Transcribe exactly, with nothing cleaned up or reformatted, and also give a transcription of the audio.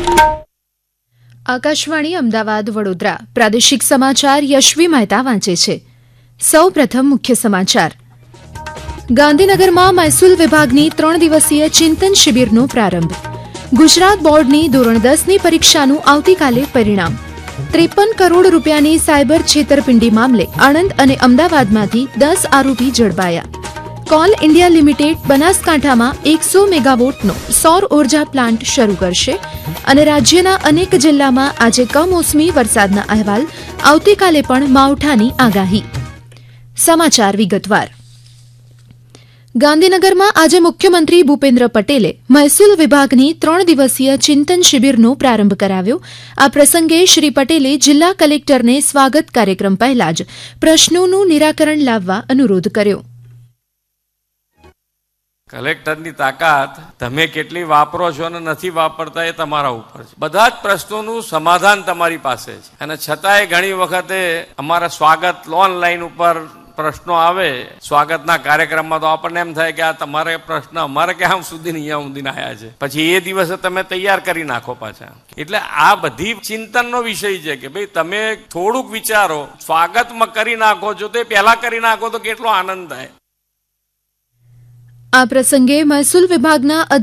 આકાશવાણી અમદાવાદ વડોદરા પ્રાદેશિક સમાચાર યશવી મહેતા વાંચે છે. સૌ પ્રથમ મુખ્ય સમાચાર. ગાંધીનગરમાં મહેસૂલ વિભાગની ત્રણ દિવસીય ચિંતન શિબિરનો પ્રારંભ. ગુજરાત બોર્ડની ધોરણ દસની પરીક્ષાનું આવતીકાલે પરિણામ. ત્રેપન કરોડ રૂપિયાની સાયબર છેતરપિંડી મામલે આણંદ અને અમદાવાદમાંથી દસ આરોપી ઝડપાયા. કોલ ઇન્ડિયા લિમિટેડ બનાસકાંઠામાં એકસો મેગાવોટનો સૌર ઉર્જા પ્લાન્ટ શરૂ કરશે અને રાજ્યના અનેક જિલ્લામાં આજે કમોસમી વરસાદના અહેવાલ, આવતીકાલે પણ માવઠાની આગાહી. સમાચાર વિગતવાર. ગાંધીનગરમાં આજે મુખ્યમંત્રી ભૂપેન્દ્ર પટેલે મહેસૂલ વિભાગની ત્રણ દિવસીય ચિંતન શિબિરનો પ્રારંભ કરાવ્યો. આ પ્રસંગે શ્રી પટેલે જિલ્લા કલેક્ટરને સ્વાગત કાર્યક્રમ પહેલા જ પ્રશ્નોનું નિરાકરણ લાવવા અનુરોધ કર્યો. કલેક્ટરની તાકાત તમે કેટલી વાપરો છો અને નથી વાપરતા એ તમારા ઉપર છે. બધા જ પ્રશ્નોનું સમાધાન તમારી પાસે છે અને છતાંય ઘણી વખતે અમારા સ્વાગત ઓનલાઈન ઉપર પ્રશ્નો આવે સ્વાગતના કાર્યક્રમમાં, તો આપણને એમ થાય કે આ તમારે પ્રશ્ન અમારે ક્યાં સુધી અહીંયા સુધી આવ્યા છે, પછી એ દિવસે તમે તૈયાર કરી નાખો પાછા. એટલે આ બધી ચિંતનનો વિષય છે કે ભાઈ તમે થોડુંક વિચારો, સ્વાગતમાં કરી નાખો છો તો એ પહેલા કરી નાખો તો કેટલો આનંદ થાય. આ પ્રસંગે મહેસૂલ વિભાગના